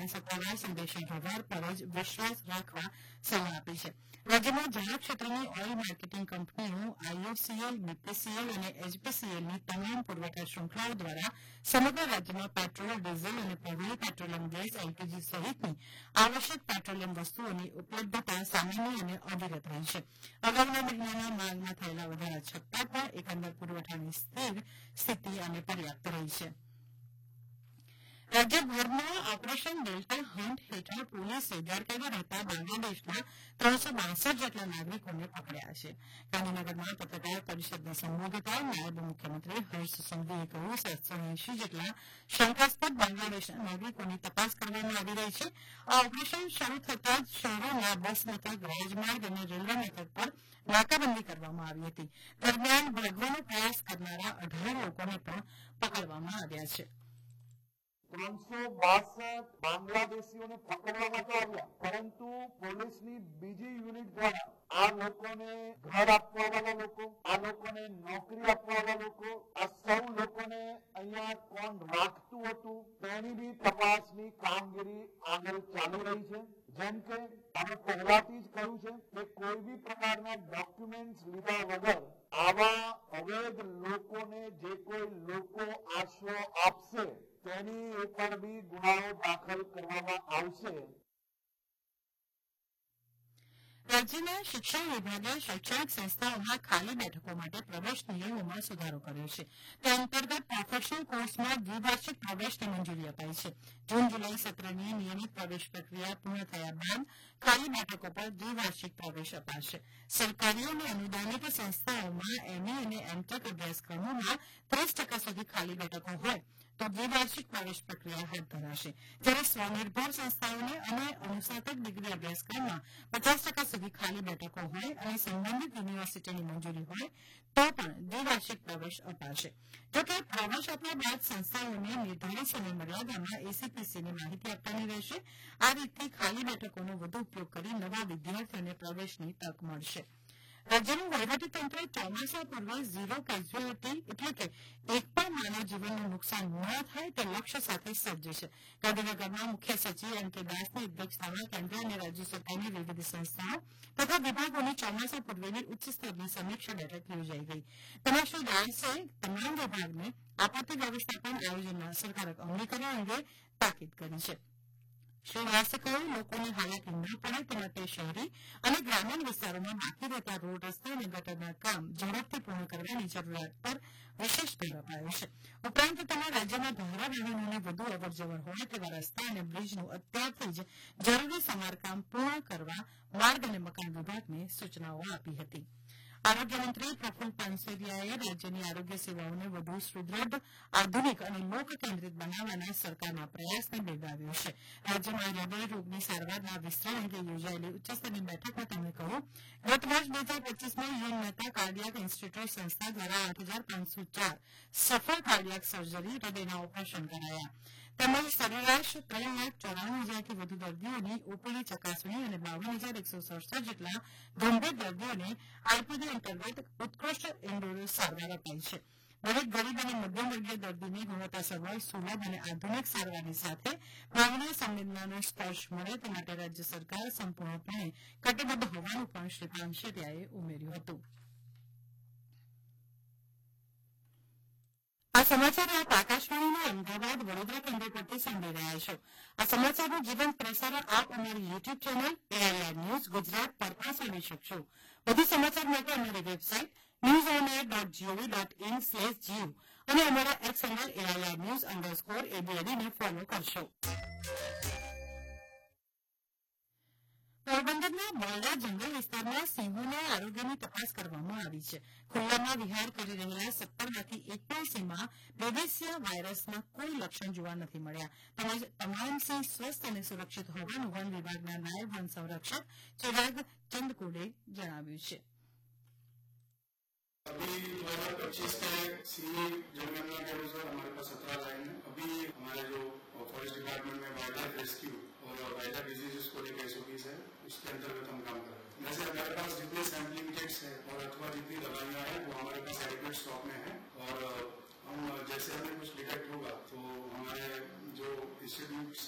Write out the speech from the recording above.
અને સત્તાવાર સંદેશાવ્યવહાર પર જ વિશ્વાસ રાખવા સલાહ આપી છે. રાજ્યમાં જાહેર ક્ષેત્રની ઓઇલ માર્કેટિંગ કંપનીઓ આઈઓસીએલ, બીપીસીએલ અને એચપીસીએલની તમામ પુરવઠા શૃંખલાઓ દ્વારા સમગ્ર રાજ્યમાં પેટ્રોલ, ડીઝલ અને પીવીઆઈ પેટ્રોલિયમ ગેસ, એલપીજી સહિતની આવશ્યક પેટ્રોલિયમ વસ્તુઓની ઉપલબ્ધતા સામાન્ય અને અવિરત રહી છે. અગાઉના મહિનામાં માંગમાં થયેલા વધારા છતાં પણ એકંદર પુરવઠાની સ્થિર સ્થિતિ અને પર્યાપ્ત રહી છે. રાજ્યભરમાં ઓપરેશન ડેલ્ટા હન્ટ હેઠળ પોલીસે ગેરકાયદે રહેતા બાંગ્લાદેશના 362 જેટલા નાગરિકોને પકડ્યા છે. ગાંધીનગરમાં પત્રકાર પરિષદને સંબોધતા નાયબ મુખ્યમંત્રી હર્ષ સંઘવીએ કહ્યું 780 જેટલા શંકાસ્પદ બાંગ્લાદેશના નાગરિકોની તપાસ કરવામાં આવી રહી છે. આ ઓપરેશન શરૂ થતાં જ શહેરોના બસ મથક, રાજમાર્ગ અને રેલવે મથક પર નાકાબંધી કરવામાં આવી હતી. દરમિયાન ભાગવાનો પ્રયાસ કરનારા 18 લોકોને પણ પકડવામાં આવ્યા છે. 362 બાંગ્લાદેશીઓને પકડવામાં તો આવ્યા, પરંતુ પોલીસની બીજી યુનિટ દ્વારા આ લોકોને ઘર આપવાવાળા લોકો, આ લોકોને નોકરી આપવાવાળા લોકો, આ સૌ લોકોને અહીંયા કોણ રાખતું હતું તેની બી તપાસની કામગીરી આગળ ચાલી રહી છે. જેમ કે અમે પહેલાથી જ કહ્યું છે કે કોઈ બી પ્રકારના ડોક્યુમેન્ટ લીધા વગર આવા અવૈધ લોકોને જે કોઈ લોકો આશરો આપશે તેની ઉપર બી ગુનાઓ દાખલ કરવામાં આવશે. રાજ્યના શિક્ષણ વિભાગે શૈક્ષણિક સંસ્થાઓમાં ખાલી બેઠકો માટે પ્રવેશ નિયમોમાં સુધારો કર્યો છે. તે અંતર્ગત પ્રોફેશનલ કોર્સમાં દ્વિવાર્ષિક પ્રવેશની મંજૂરી અપાઈ છે. જૂન-જુલાઈ સત્રની નિયમિત પ્રવેશ પ્રક્રિયા પૂર્ણ થયા બાદ ખાલી બેઠકો પર દ્વિવાર્ષિક પ્રવેશ અપાશે. સરકારી અને અનુદાનિત સંસ્થાઓમાં એમએ અને એમટેક અભ્યાસક્રમોમાં 30% સુધી ખાલી બેઠકો હોય તો દ્વિવાર્ષિક પ્રવેશ પ્રક્રિયા હાથ ધરાશે. જ્યારે સ્વનિર્ભર સંસ્થાઓને અને અનુસ્નાતક ડિગ્રી અભ્યાસક્રમમાં 50% સુધી ખાલી બેઠકો હોય અને સંબંધિત યુનિવર્સિટીની મંજૂરી હોય તો પણ દ્વિવાર્ષિક પ્રવેશ અપાશે. જોકે પ્રવેશ આપ્યા બાદ સંસ્થાઓને નિર્ધારિત સમય મર્યાદામાં એસીપીસીની માહિતી આપવાની રહેશે. આ રીતથી ખાલી બેઠકોનો વધુ ઉપયોગ કરી નવા વિદ્યાર્થીઓને પ્રવેશની તક મળશે. રાજ્યનું વહીવટીતંત્ર ચોમાસા પૂર્વે ઝીરો કેઝ્યુઅલિટી એટલે કે એક પણ માનવ જીવનનું નુકસાન ન થાય તે લક્ષ્ય સાથે સજ્જ છે. ગાંધીનગરમાં મુખ્ય સચિવ એમ કે દાસની અધ્યક્ષતામાં કેન્દ્ર અને રાજ્ય સરકારની વિવિધ સંસ્થાઓ તથા વિભાગોની ચોમાસા પૂર્વેની ઉચ્ચ સ્તરની સમીક્ષા બેઠક યોજાઈ ગઈ. તેમાં શ્રી દાસે તમામ વિભાગને આપત્તિ વ્યવસ્થાપન આયોજનના અસરકારક અમલીકરણ અંગે તાકીદ કરી છે. શ્રી દાસે કહ્યું લોકોને હાલાકી ન પડે તે માટે શહેરી અને ગ્રામીણ વિસ્તારોમાં બાકી રહેતા રોડ, રસ્તા અને ગટરના કામ ઝડપથી પૂર્ણ કરવાની જરૂરિયાત પર વિશેષ ભાર અપાયો છે. ઉપરાંત તેમણે રાજ્યમાં ભારે વાહનોની વધુ અવરજવર હોય તેવા રસ્તા અને બ્રિજનું અત્યારથી જ જરૂરી સમારકામ પૂર્ણ કરવા માર્ગ અને મકાન વિભાગને સૂચનાઓ આપી હતી. આરોગ્યમંત્રી પ્રફુલ્લ પાનસેરિયાએ રાજ્યની આરોગ્ય સેવાઓને વધુ સુદ્રઢ, આધુનિક અને લોક કેન્દ્રિત બનાવવાના સરકારના પ્રયાસને બિરદાવ્યો છે. રાજ્યમાં હૃદય રોગની સારવારના વિસ્તરણ અંગે યોજાયેલી ઉચ્ચસ્તરની બેઠકમાં તેમણે કહ્યું ગત વર્ષ 2025માં યુએન મહેતા કાર્ડિયાક ઇન્સ્ટિટ્યૂટ સંસ્થા દ્વારા 8,504 સફળ કાર્ડિયાક સર્જરી હૃદયના ઓપરેશન કરાયા. તેમજ સરેરાશ 3,94,000થી વધુ દર્દીઓની ઓપીડી ચકાસણી અને 52,167 જેટલા ગંભીર દર્દીઓને આઈપીડી અંતર્ગત ઉત્કૃષ્ટ ઇન્ડોર સારવાર અપાઈ છે. દરેક ગરીબ અને મધ્યમ વર્ગીય દર્દીને ગુણવત્તાસભર, સુલભ અને આધુનિક સારવારની સાથે ભાવના સંવેદનાનો સ્પર્શ મળે તે માટે રાજ્ય સરકાર સંપૂર્ણપણે કટિબદ્ધ હોવાનું પણ શ્રી પાનસેરિયાએ ઉમેર્યું હતું. આ સમાચાર આપ આકાશવાણીના અમદાવાદ વડોદરા કેન્દ્ર પરથી સાંભળી રહ્યા છો. આ સમાચારનું જીવંત પ્રસારણ આપ અમારી YouTube channel AIR news Gujarat પર પણ સાંભળી શકશો. વધુ સમાચાર માટે અમારી વેબસાઇટ newsonair.gov.in/gov અને અમારા એક્સ હેન્ડલ AIR_news_ABD ને ફોલો કરશો. પોરબંદરના બરડા જંગલ વિસ્તારમાં સિંહોના આરોગ્યની તપાસ કરવામાં આવી છે. ખુલ્લામાં વિહાર કરી રહેલા 17માંથી 81માં બેબેસિયા વાયરસના કોઈ લક્ષણ જોવા નથી મળ્યા. તેમજ તમામ સિંહ સ્વસ્થ અને સુરક્ષિત હોવાનું વન વિભાગના નાયબ વન સંરક્ષક ચિરાગ ચંદકોડે જણાવ્યું છે. अभी 2025 के सीए जनगणना के अनुसार हमारे पास 17 लाइन है. अभी हमारे जो फॉरेस्ट डिपार्टमेंट में वाइल्ड लाइफ रेस्क्यू और वाइल्ड लाइफ डिजीजेस को लेकर एसओपीज है, उसके अंतर्गत हम काम कर रहे हैं. जैसे हमारे पास जितने सैम्पलिंग किट्स है और अथवा जितनी दवाइयाँ हैं वो हमारे पास एडिक्वेट स्टॉक में है और हम जैसे हमें कुछ डिटेक्ट होगा तो हमारे जो इंस्टीट्यूट